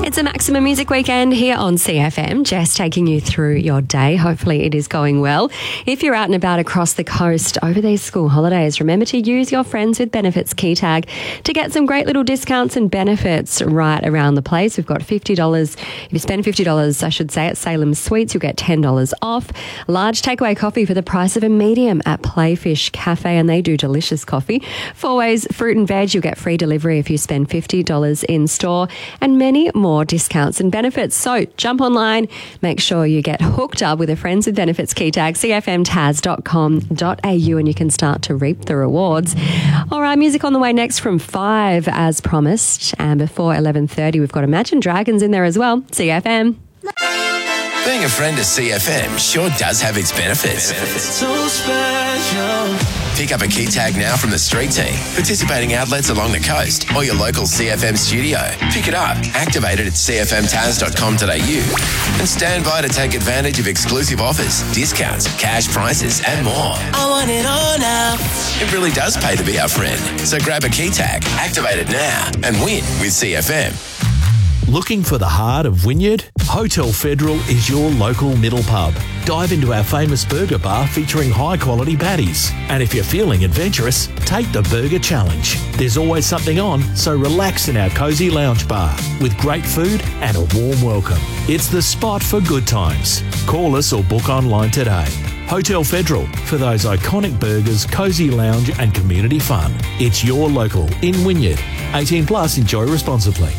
It's a Maximum Music Weekend here on CFM. Jess taking you through your day. Hopefully it is going well. If you're out and about across the coast over these school holidays, remember to use your Friends with Benefits key tag to get some great little discounts and benefits right around the place. We've got $50. If you spend $50, I should say, at Salem Sweets, you'll get $10 off. Large takeaway coffee for the price of a medium at Playfish Cafe, and they do delicious coffee. 4 Ways Fruit and Veg, you'll get free delivery if you spend $50 in store, and many more discounts and benefits. So jump online, make sure you get hooked up with a Friends with Benefits key tag, cfmtaz.com.au, and you can start to reap the rewards. All right, music on the way next from 5 as promised, and before 11:30 we've got Imagine Dragons in there as well. CFM. Being a friend of CFM sure does have its benefits. So special. Pick up a key tag now from the street team, participating outlets along the coast, or your local CFM studio. Pick it up, activate it at cfmtaz.com.au, and stand by to take advantage of exclusive offers, discounts, cash prices, and more. I want it all now. It really does pay to be our friend. So grab a key tag, activate it now, and win with CFM. Looking for the heart of Wynyard? Hotel Federal is your local middle pub. Dive into our famous burger bar featuring high-quality patties. And if you're feeling adventurous, take the Burger Challenge. There's always something on, so relax in our cosy lounge bar with great food and a warm welcome. It's the spot for good times. Call us or book online today. Hotel Federal, for those iconic burgers, cosy lounge and community fun. It's your local in Wynyard. 18 plus, enjoy responsibly.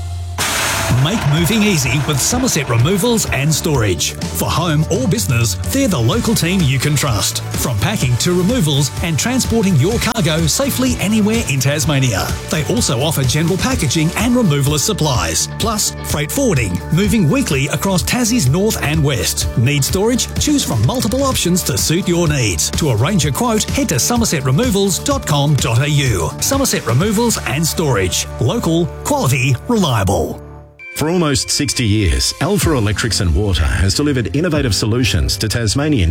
Make moving easy with Somerset Removals and Storage. For home or business, they're the local team you can trust. From packing to removals and transporting your cargo safely anywhere in Tasmania. They also offer general packaging and removalist supplies, plus freight forwarding, moving weekly across Tassie's north and west. Need storage? Choose from multiple options to suit your needs. To arrange a quote, head to somersetremovals.com.au. Somerset Removals and Storage. Local, quality, reliable. For almost 60 years, Alpha Electrics and Water has delivered innovative solutions to Tasmanian